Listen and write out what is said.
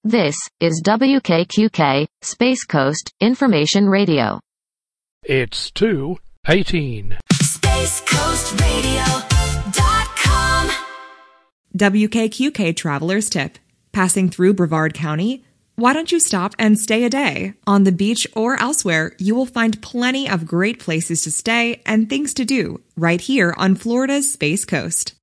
This is WKQK, Space Coast, Information Radio. It's 2:18. SpaceCoastRadio.com. WKQK Traveler's Tip. Passing through Brevard County? Why don't you stop and stay a day? On the beach or elsewhere, you will find plenty of great places to stay and things to do right here on Florida's Space Coast.